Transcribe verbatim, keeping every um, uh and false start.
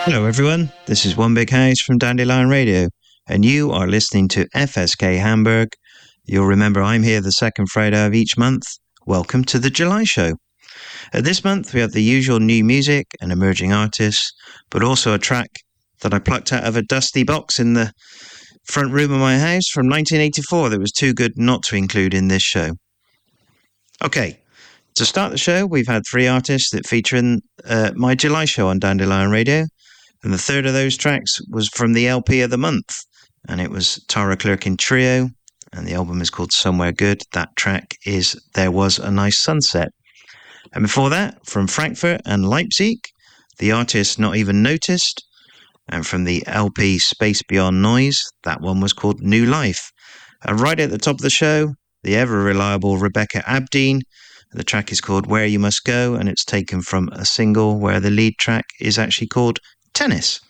Hello, everyone. This is One Big House from Dandelion Radio, and you are listening to F S K Hamburg. You'll remember I'm here the second Friday of each month. Welcome to the July show. Uh, this month we have the usual new music and emerging artists, but also a track that I plucked out of a dusty box in the front room of my house from nineteen eighty-four that was too good not to include in this show. Okay, to start the show, we've had three artists that feature in uh, my July show on Dandelion Radio. And the third of those tracks was from the L P of the month, and it was Tara Clerkin Trio, and the album is called Somewhere Good. That track is There Was a Nice Sunset. And before that, from Frankfurt and Leipzig, the artist Not Even Noticed, and from the L P Space Beyond Noise, that one was called New Life. And right at the top of the show, the ever-reliable Rebecca Abdeen. The track is called Where You Must Go, and it's taken from a single where the lead track is actually called Tennis.